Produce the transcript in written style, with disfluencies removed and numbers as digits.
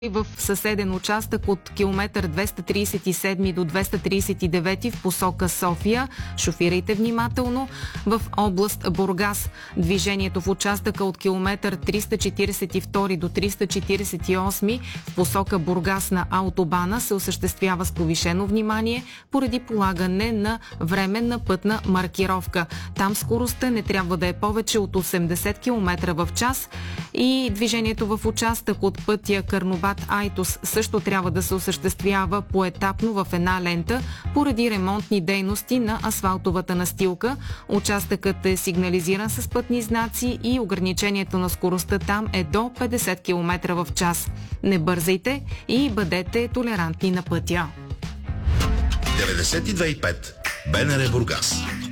в съседен участък от километър 237 до 239 в посока София. Шофирайте внимателно. В област Бургас движението в участъка от километър 342 до 348 в посока Бургас на автобана се осъществява с повишено внимание поради полагане на временна пътна маркировка. Там скоростта не трябва да е повече от 80 км в час и движението в участък от пътя Карнобат-Айтос също трябва да се осъществява поетапно в една лента поради ремонтни дейности на асфалтовата настилка. Участъкът е сигнализиран с пътни знаци и ограничението на скоростта там е до 50 км в час. Не бързайте и бъдете толерантни на пътя. 92,5 БНР Бургас.